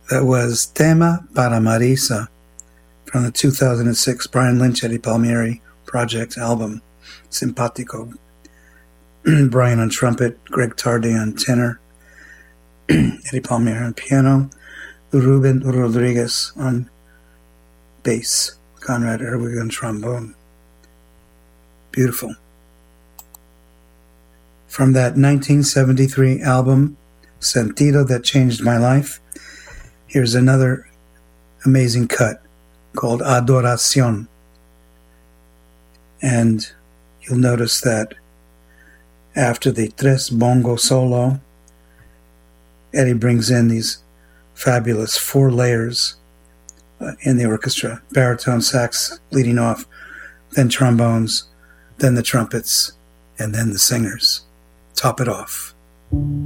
That was Tema para Marisa from the 2006 Brian Lynch Eddie Palmieri Project album, Simpatico. Brian on trumpet, Greg Tarde on tenor, Eddie Palmieri on piano, Ruben Rodriguez on bass, Conrad Erwig on trombone. Beautiful. From that 1973 album, Sentido That Changed My Life, here's another amazing cut called Adoración. And you'll notice that after the tres bongo solo, Eddie brings in these fabulous 4 layers in the orchestra. Baritone sax leading off, then trombones, then the trumpets, and then the singers. Top it off.